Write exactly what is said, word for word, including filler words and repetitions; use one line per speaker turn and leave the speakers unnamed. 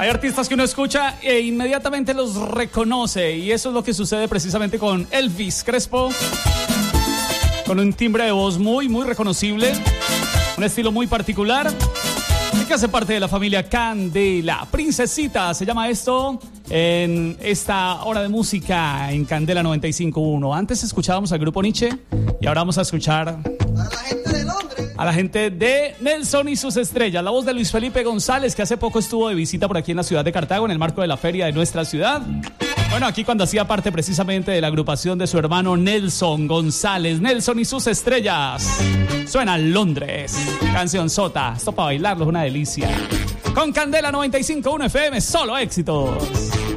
Hay artistas que uno escucha e inmediatamente los reconoce, y eso es lo que sucede precisamente con Elvis Crespo, con un timbre de voz muy, muy reconocible, un estilo muy particular, y que hace parte de la familia Candela. Princesita se llama esto en esta hora de música en Candela noventa y cinco punto uno. Antes escuchábamos al grupo Nietzsche y ahora vamos a escuchar a la gente de Londres, a la gente de Nelson y sus estrellas. La voz de Luis Felipe González, que hace poco estuvo de visita por aquí en la ciudad de Cartago en el marco de la feria de nuestra ciudad. Bueno, aquí cuando hacía parte precisamente de la agrupación de su hermano Nelson González, Nelson y sus estrellas. Suena Londres, canción sota, esto para bailarlo es una delicia. Con Candela noventa y cinco punto uno F M, solo éxitos.